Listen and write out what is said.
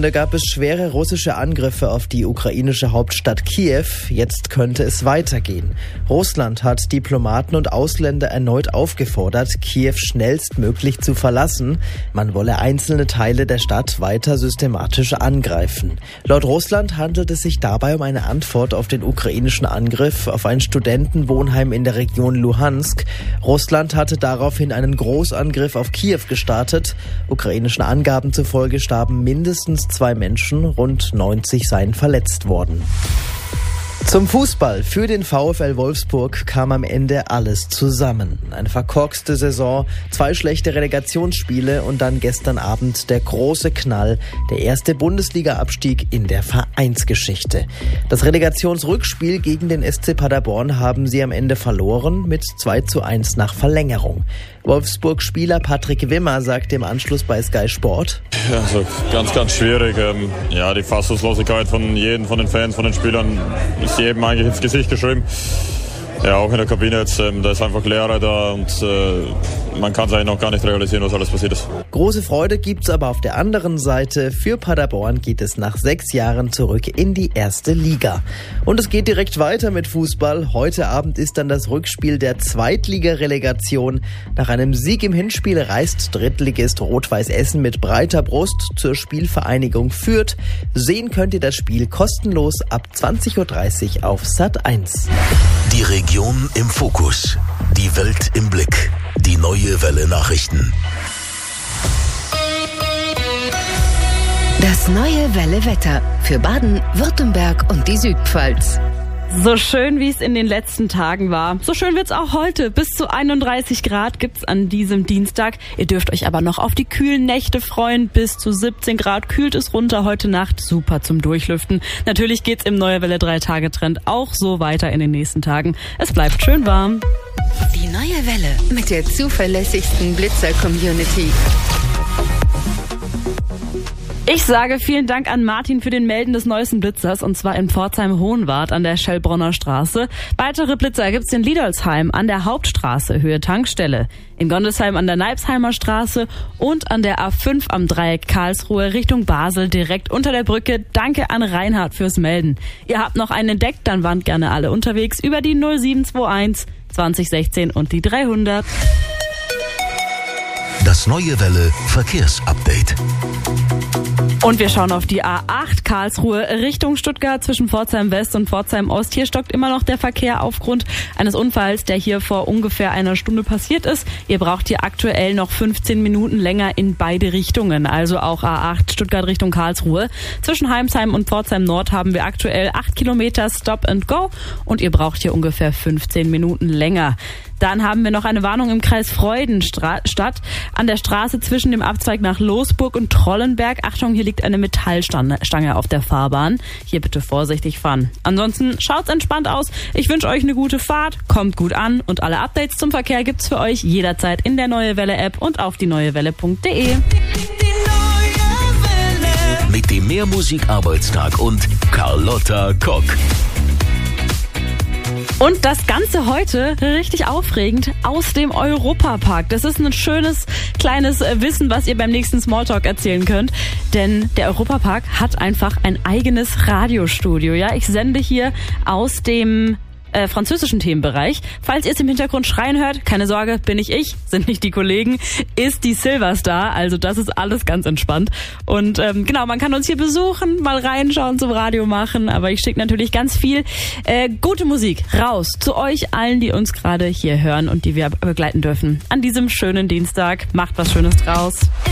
Wochenende gab es schwere russische Angriffe auf die ukrainische Hauptstadt Kiew. Jetzt könnte es weitergehen. Russland hat Diplomaten und Ausländer erneut aufgefordert, Kiew schnellstmöglich zu verlassen. Man wolle einzelne Teile der Stadt weiter systematisch angreifen. Laut Russland handelt es sich dabei um eine Antwort auf den ukrainischen Angriff auf ein Studentenwohnheim in der Region Luhansk. Russland hatte daraufhin einen Großangriff auf Kiew gestartet. Ukrainischen Angaben zufolge starben mindestens 2 Menschen, rund 90 seien verletzt worden. Zum Fußball. Für den VfL Wolfsburg kam am Ende alles zusammen. Eine verkorkste Saison, 2 schlechte Relegationsspiele und dann gestern Abend der große Knall, der erste Bundesliga-Abstieg in der Vereinsgeschichte. Das Relegationsrückspiel gegen den SC Paderborn haben sie am Ende verloren mit 2:1 nach Verlängerung. Wolfsburg-Spieler Patrick Wimmer sagte im Anschluss bei Sky Sport: Ja, also ganz schwierig. Die Fassungslosigkeit von jedem, von den Fans, von den Spielern ist jedem eigentlich ins Gesicht geschrieben. Ja, auch in der Kabine jetzt, da ist einfach Leere da und man kann es eigentlich noch gar nicht realisieren, was alles passiert ist. Große Freude gibt's aber auf der anderen Seite. Für Paderborn geht es nach 6 Jahren zurück in die erste Liga. Und es geht direkt weiter mit Fußball. Heute Abend ist dann das Rückspiel der Zweitliga-Relegation. Nach einem Sieg im Hinspiel reist Drittligist Rot-Weiß Essen mit breiter Brust zur Spielvereinigung Fürth. Sehen könnt ihr das Spiel kostenlos ab 20:30 Uhr auf Sat.1. Die Region im Fokus, die Welt im Blick, die Neue Welle Nachrichten. Das Neue Welle Wetter für Baden, Württemberg und die Südpfalz. So schön, wie es in den letzten Tagen war, so schön wird's auch heute. Bis zu 31 Grad gibt's an diesem Dienstag. Ihr dürft euch aber noch auf die kühlen Nächte freuen. Bis zu 17 Grad kühlt es runter heute Nacht. Super zum Durchlüften. Natürlich geht's im Neue Welle 3-Tage-Trend auch so weiter in den nächsten Tagen. Es bleibt schön warm. Die Neue Welle mit der zuverlässigsten Blitzer-Community. Ich sage vielen Dank an Martin für den Melden des neuesten Blitzers, und zwar in Pforzheim-Hohenwart an der Schellbronner Straße. Weitere Blitzer gibt's in Liedolsheim an der Hauptstraße, Höhe Tankstelle, in Gondesheim an der Neibsheimer Straße und an der A5 am Dreieck Karlsruhe Richtung Basel direkt unter der Brücke. Danke an Reinhard fürs Melden. Ihr habt noch einen entdeckt, dann warnt gerne alle unterwegs über die 0721 2016 und die 300. Das Neue Welle Verkehrsupdate. Und wir schauen auf die A8 Karlsruhe Richtung Stuttgart zwischen Pforzheim West und Pforzheim Ost. Hier stockt immer noch der Verkehr aufgrund eines Unfalls, der hier vor ungefähr einer Stunde passiert ist. Ihr braucht hier aktuell noch 15 Minuten länger in beide Richtungen, also auch A8 Stuttgart Richtung Karlsruhe. Zwischen Heimsheim und Pforzheim Nord haben wir aktuell 8 Kilometer Stop and Go und ihr braucht hier ungefähr 15 Minuten länger. Dann haben wir noch eine Warnung im Kreis Freudenstadt an der Straße zwischen dem Abzweig nach Losburg und Trollenberg. Achtung, hier liegt eine Metallstange auf der Fahrbahn. Hier bitte vorsichtig fahren. Ansonsten schaut's entspannt aus. Ich wünsche euch eine gute Fahrt, kommt gut an und alle Updates zum Verkehr gibt's für euch jederzeit in der Neue Welle App und auf dieneuewelle.de. Mit dem Mehrmusik-Arbeitstag und Carlotta Kock. Und das Ganze heute richtig aufregend aus dem Europapark. Das ist ein schönes, kleines Wissen, was ihr beim nächsten Smalltalk erzählen könnt. Denn der Europapark hat einfach ein eigenes Radiostudio. Ja, ich sende hier aus dem französischen Themenbereich. Falls ihr es im Hintergrund schreien hört, keine Sorge, bin nicht ich, sind nicht die Kollegen, ist die Silverstar. Also das ist alles ganz entspannt. Und genau, man kann uns hier besuchen, mal reinschauen, zum Radio machen. Aber ich schicke natürlich ganz viel gute Musik raus zu euch allen, die uns gerade hier hören und die wir begleiten dürfen. An diesem schönen Dienstag. Macht was Schönes draus.